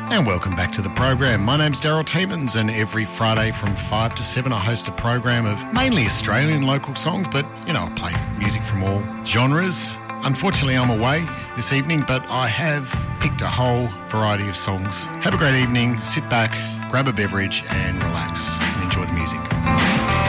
And welcome back to the program. My name's Daryl Tiemans, and every Friday from 5 to 7 I host a program of mainly Australian local songs, but, I play music from all genres. Unfortunately, I'm away this evening, but I have picked a whole variety of songs. Have a great evening, sit back, grab a beverage and relax and enjoy the music.